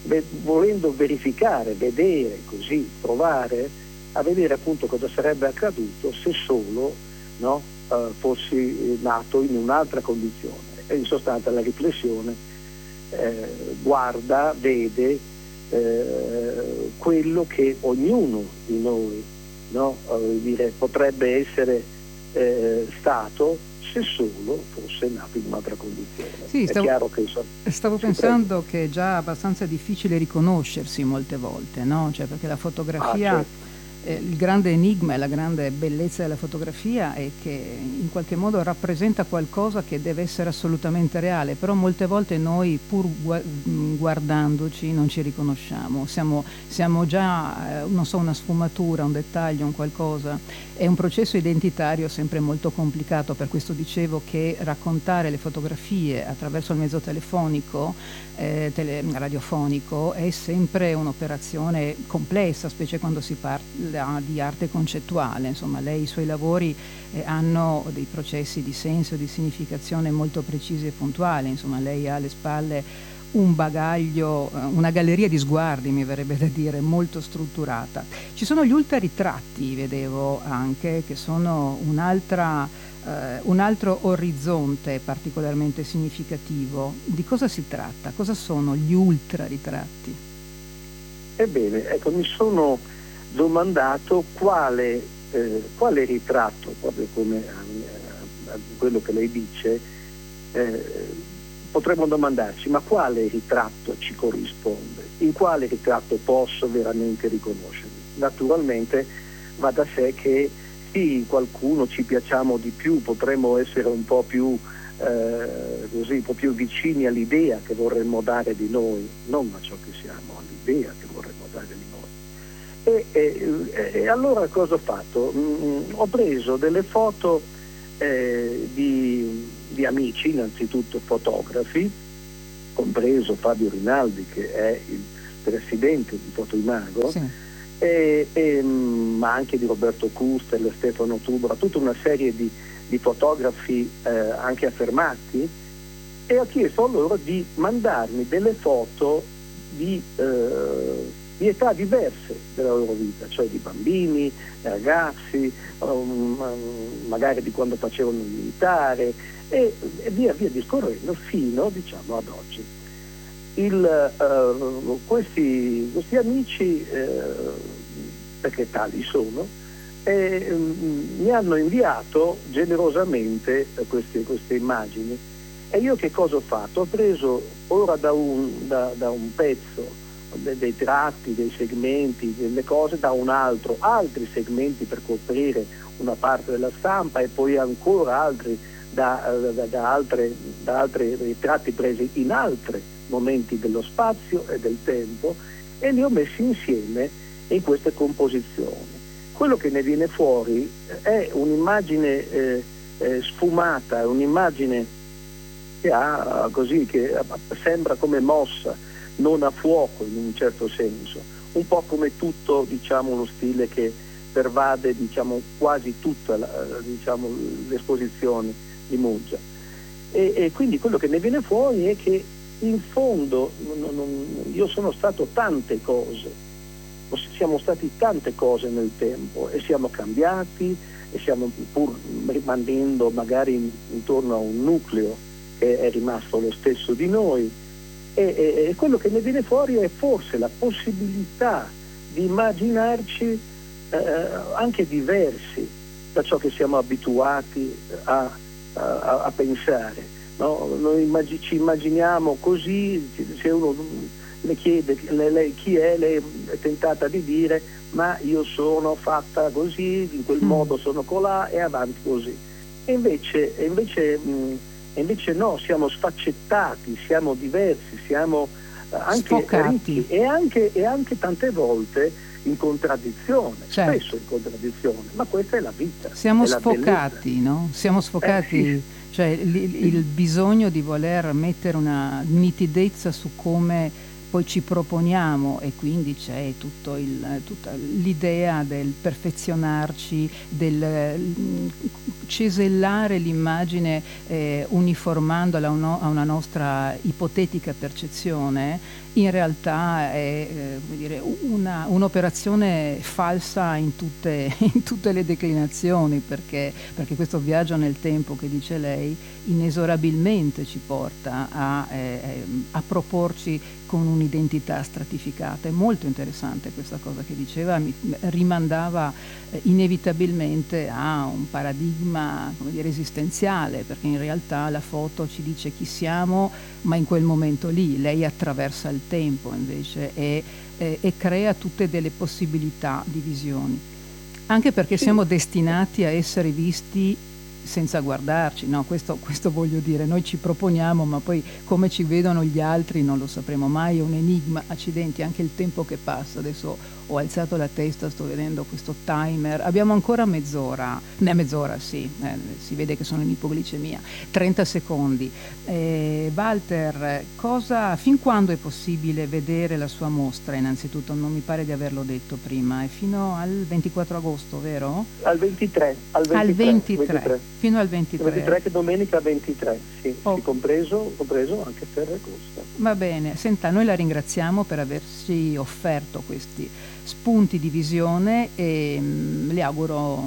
volendo verificare, vedere, così provare a vedere appunto cosa sarebbe accaduto se solo, no, fossi nato in un'altra condizione. E in sostanza la riflessione guarda, vede quello che ognuno di noi, no, potrebbe essere stato se solo fosse nato in un'altra condizione. Sì, chiaro che stavo pensando che è già abbastanza difficile riconoscersi molte volte, no? Cioè, perché la fotografia, certo. Il grande enigma e la grande bellezza della fotografia è che in qualche modo rappresenta qualcosa che deve essere assolutamente reale, però molte volte noi pur guardandoci non ci riconosciamo, siamo già, non so, una sfumatura, un dettaglio, un qualcosa. È un processo identitario sempre molto complicato, per questo dicevo che raccontare le fotografie attraverso il mezzo telefonico, radiofonico, è sempre un'operazione complessa, specie quando si parla di arte concettuale. Insomma, lei, i suoi lavori hanno dei processi di senso, di significazione molto precisi e puntuali. Insomma, lei ha alle spalle un bagaglio, una galleria di sguardi, mi verrebbe da dire, molto strutturata. Ci sono gli ultraritratti, vedevo anche, che sono un altro orizzonte particolarmente significativo. Di cosa si tratta? Cosa sono gli ultraritratti? Ebbene, ecco, mi sono domandato quale ritratto, proprio come a quello che lei dice, potremmo domandarci, ma quale ritratto ci corrisponde? In quale ritratto posso veramente riconoscermi? Naturalmente va da sé che sì, qualcuno ci piacciamo di più, potremmo essere un po' più così, un po' più vicini all'idea che vorremmo dare di noi, non a ciò che siamo, all'idea che vorremmo dare di noi. E allora cosa ho fatto? Ho preso delle foto di amici, innanzitutto fotografi, compreso Fabio Rinaldi, che è il presidente di Fotoimago, Sì. Ma anche di Roberto Kuster, Stefano Tubra, tutta una serie di fotografi anche affermati, e ho chiesto a loro di mandarmi delle foto di età diverse della loro vita, cioè di bambini, ragazzi, magari di quando facevano il militare, e via via discorrendo fino, diciamo, ad oggi. Questi amici, perché tali sono, mi hanno inviato generosamente queste immagini, e io che cosa ho fatto? Ho preso ora da un pezzo dei tratti, dei segmenti, delle cose, da un altri segmenti per coprire una parte della stampa, e poi ancora altri da altri ritratti presi in altri momenti dello spazio e del tempo, e li ho messi insieme in queste composizioni. Quello che ne viene fuori è un'immagine sfumata, un'immagine che ha così, che sembra come mossa, non a fuoco in un certo senso, un po' come tutto, diciamo, lo stile che pervade, diciamo, quasi tutta l'esposizione di Muggia. E quindi quello che ne viene fuori è che in fondo io sono stato tante cose, siamo stati tante cose nel tempo, e siamo cambiati, e siamo, pur rimanendo magari intorno a un nucleo che è rimasto lo stesso di noi, e quello che ne viene fuori è forse la possibilità di immaginarci anche diversi da ciò che siamo abituati a pensare, no? Noi ci immaginiamo così, se uno le chiede lei chi è, lei è tentata di dire: ma io sono fatta così, in quel modo sono colà, e avanti così. E invece no, siamo sfaccettati, siamo diversi, siamo anche ricchi, e anche tante volte in contraddizione, certo. Spesso in contraddizione, ma questa è la vita. Siamo sfocati, no? Siamo sfocati, sì. Cioè il bisogno di voler mettere una nitidezza su come poi ci proponiamo, e quindi c'è tutta l'idea del perfezionarci, del cesellare l'immagine uniformandola a una nostra ipotetica percezione. In realtà è come dire, un'operazione falsa in tutte le declinazioni, perché questo viaggio nel tempo che dice lei inesorabilmente ci porta a proporci con un'identità stratificata. È molto interessante questa cosa che diceva, mi rimandava inevitabilmente a un paradigma, come dire, esistenziale, perché in realtà la foto ci dice chi siamo, ma in quel momento lì. Lei attraversa il tempo invece e crea tutte delle possibilità di visioni, anche perché siamo destinati a essere visti senza guardarci, no? Questo voglio dire, noi ci proponiamo, ma poi come ci vedono gli altri non lo sapremo mai, è un enigma. Accidenti, anche il tempo che passa. Adesso ho alzato la testa, sto vedendo questo timer, abbiamo ancora mezz'ora, sì, si vede che sono in ipoglicemia, 30 secondi. Walter, fin quando è possibile vedere la sua mostra? Innanzitutto, non mi pare di averlo detto prima, è fino al 24 agosto, vero? Al 23. Al 23. Fino al 23. 23 che domenica 23, sì, sì, compreso anche Ferragosto. Va bene, senta, noi la ringraziamo per averci offerto questi spunti di visione e le auguro